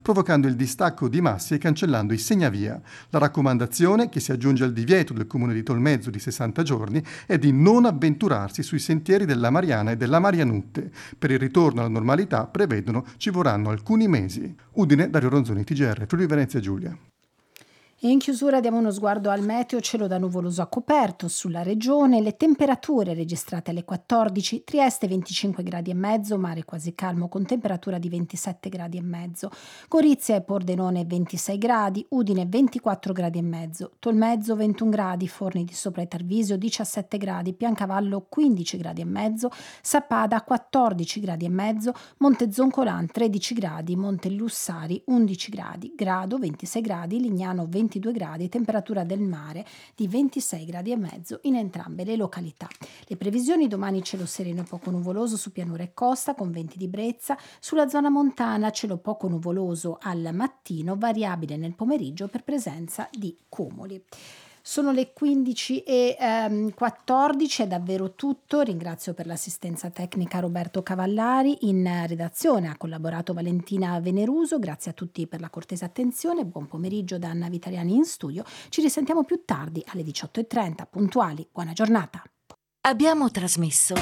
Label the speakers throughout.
Speaker 1: provocando il distacco di massi e cancellando i segnavia. La raccomandazione, che si aggiunge al divieto del comune di Tolmezzo di 60 giorni, è di non avventurarsi sui sentieri della Mariana e della Marianutte. Per il ritorno alla normalità prevedono ci vorranno alcuni mesi. Udine, Dario Ronzoni, TGR, Friuli Venezia Giulia.
Speaker 2: E in chiusura diamo uno sguardo al meteo, cielo da nuvoloso a coperto sulla regione, le temperature registrate alle 14, Trieste 25 gradi e mezzo, mare quasi calmo con temperatura di 27 gradi e mezzo, Gorizia e Pordenone 26 gradi, Udine 24 gradi e mezzo, Tolmezzo 21 gradi, Forni di Sopra e Tarvisio 17 gradi, Piancavallo 15 gradi e mezzo, Sappada 14 gradi e mezzo, Montezoncolan 13 gradi, Montelussari 11 gradi, Grado 26 gradi, Lignano 22 gradi, temperatura del mare di 26 gradi e mezzo in entrambe le località. Le previsioni: domani cielo sereno e poco nuvoloso su pianura e costa con venti di brezza, sulla zona montana cielo poco nuvoloso al mattino, variabile nel pomeriggio per presenza di cumuli. Sono le 15:14, è davvero tutto. Ringrazio per l'assistenza tecnica Roberto Cavallari, in redazione ha collaborato Valentina Veneruso. Grazie a tutti per la cortese attenzione, buon pomeriggio da Anna Vitaliani in studio. Ci risentiamo più tardi alle 18:30 puntuali. Buona giornata.
Speaker 3: Abbiamo trasmesso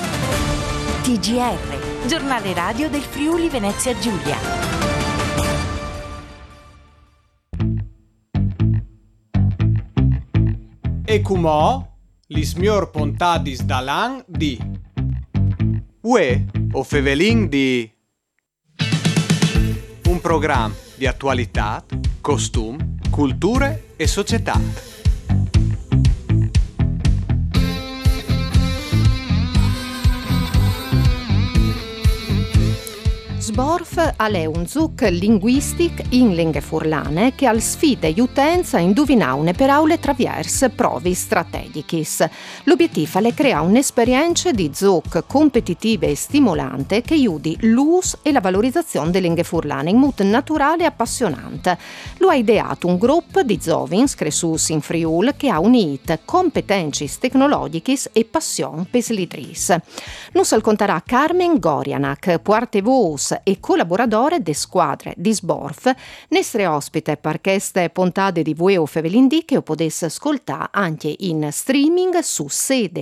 Speaker 3: TGR, giornale radio del Friuli Venezia Giulia.
Speaker 4: E cumò l'ismior pontadis dalan di Ue o Fevelin di un programma di attualità, costum, culture e società.
Speaker 5: Sborf è un zuc linguistic in lingue furlane che al sfide utenza indovinaune per aule traverse provi strategichis. L'obiettivo è creare un'esperienza di zuc competitive e stimolante che aiuti l'us e la valorizzazione delle lingue furlane in modo naturale e appassionante. Lo ha ideato un gruppo di giovins cresciuti in Friul che ha unito competenze tecnologiche e passione per l'idris. Non si conterà Carmen Gorianac, portavoce e collaboratore de squadre di Sborf, nostre ospite per queste puntate di Vueo Fevelindì che potesse ascoltare anche in streaming su sede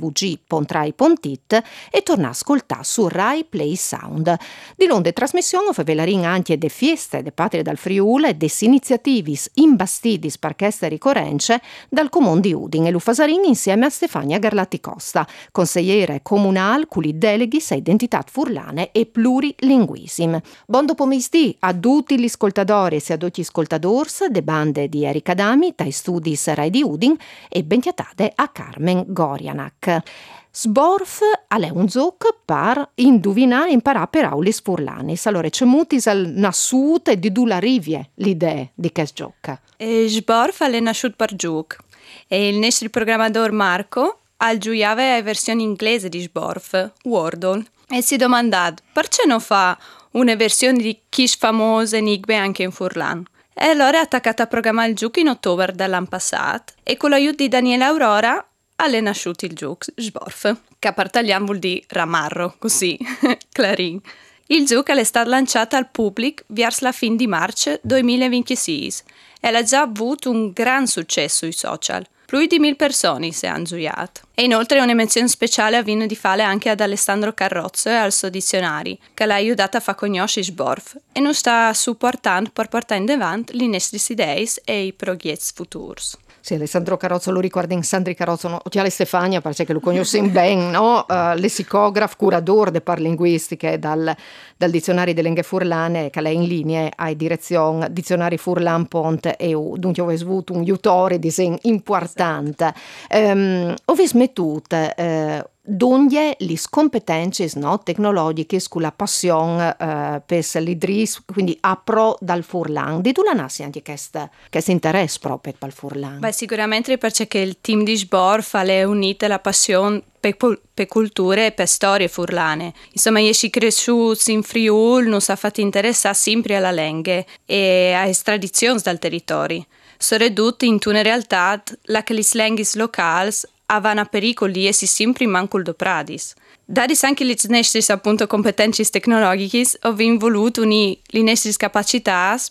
Speaker 5: fvg.rai.it e tornare a ascoltare su Rai Play Sound. Di londe trasmissione fevelarin anche de fieste de patrie dal Friul e des iniziativis imbastidis per queste ricorrenze dal Comune di Udine e Lufasarin insieme a Stefania Garlatti Costa, consigliere comunale cui deleghis a identità furlane e plurilinguism. Buon pomeriggio a tutti gli ascoltatori e a tutti gli ascoltadors de bande di Erika Dami, dai studi Rai di Udin e bentiatate a Carmen Gorianac. Sborf è un gioco per indovinare e imparare per aulis furlanis. Allora, c'è mutis al nasciuto e di dove arriva l'idea di che gioca?
Speaker 6: Sborf è nasciuto per gioco e il nostro programmatore Marco ha giocato la versione inglese di Sborf, Wordle. E si è domandato perché non fa una versione di Kish famosa enigme anche in furlan. E allora è attaccata a programmare il gioco in ottobre dell'anno passato e con l'aiuto di Daniele Aurora è nasciuto il gioco Sborf, che a partagliamo vuol dire ramarro, così, clarin. Il gioco è stato lanciato al pubblico verso la fine di marzo 2026 e ha già avuto un gran successo sui social. Più di 1000 persone si hanno giocato. E inoltre una menzione speciale a Vino di Fale anche ad Alessandro Carrozzo e al suo dizionario, che l'ha aiutato a far conoscere Sborf e non sta supportando per portare in avanti le nostre idee e i progetti futuri.
Speaker 5: Sì, Alessandro Carrozzo lo ricorda in Sandri Carrozzo, no? Già Stefania, perché lo conosce ben, no? Lessicografo, curador de par linguistiche dal dizionario delle lingue furlane, che lei in linea a direzione dizionarifurlan.eu, dunque ho avuto un aiutore di sen importante. Ho smettute donde le competenze tecnologiche con la passione per l'idris, quindi apro dal furlan. Di tu la nasce anche questo interesse proprio per il furlan?
Speaker 6: Beh, sicuramente perché il team di Sborf ha unito la passione per culture e per storie furlane. Insomma, io ci cresciuti in Friul, non si è fatto interessare sempre alla lingua e alle tradizioni dal territorio. Sono ridotte in una realtà la che le lingue locali avevano pericolo di essere sempre mancul do pradis. Dadis anche le nostre appunto competenze tecnologiche, abbiamo voluto unire le nostre capacità